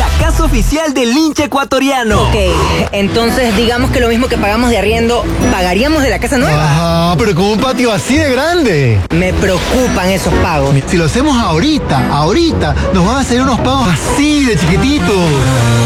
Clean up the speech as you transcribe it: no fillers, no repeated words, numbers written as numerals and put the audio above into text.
la casa oficial del hincha ecuatoriano. Ok, entonces digamos que lo mismo que pagamos de arriendo, ¿pagaríamos de la casa nueva? Ajá, pero con un patio así de grande. Me preocupan esos pagos. Si lo hacemos ahorita, nos van a salir unos pagos así de chiquititos.